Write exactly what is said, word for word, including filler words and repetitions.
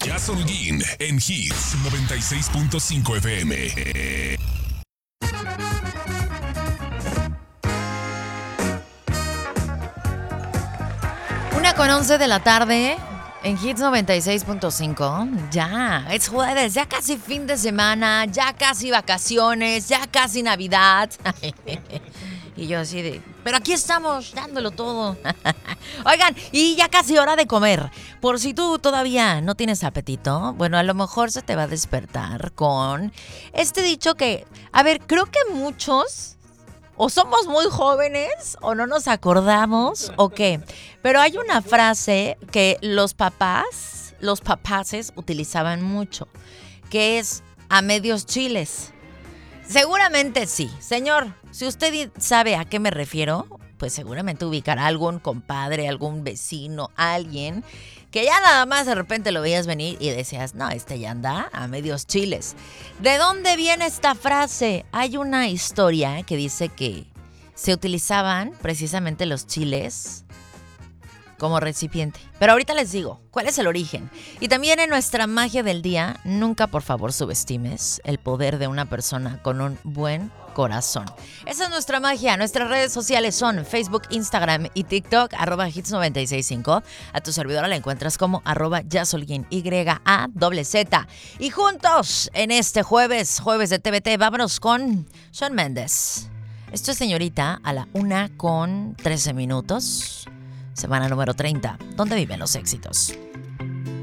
Gasolín en Hits noventa y seis punto cinco F M. Una con once de la tarde en Hits noventa y seis punto cinco. Ya, es jueves, ya casi fin de semana, ya casi vacaciones, ya casi Navidad. Y yo así de, pero aquí estamos dándolo todo. Oigan, y ya casi hora de comer. Por si tú todavía no tienes apetito, bueno, a lo mejor se te va a despertar con este dicho que, a ver, creo que muchos o somos muy jóvenes o no nos acordamos o qué. Pero hay una frase que los papás, los papaces utilizaban mucho, que es a medios chiles. Seguramente sí. Señor, si usted sabe a qué me refiero, pues seguramente ubicará algún compadre, algún vecino, alguien que ya nada más de repente lo veías venir y decías, no, este ya anda a medios chiles. ¿De dónde viene esta frase? Hay una historia que dice que se utilizaban precisamente los chiles como recipiente. Pero ahorita les digo cuál es el origen. Y también en nuestra magia del día, nunca por favor subestimes el poder de una persona con un buen corazón. Esa es nuestra magia. Nuestras redes sociales son Facebook, Instagram y TikTok, arroba hits noventa y seis punto cinco. A tu servidora la encuentras como arroba Yasolguin, Y A Z Z. Y juntos en este jueves, jueves de T V T, vámonos con Shawn Mendes. Esto es Señorita a la una con trece minutos. Semana número treinta, ¿dónde viven los éxitos?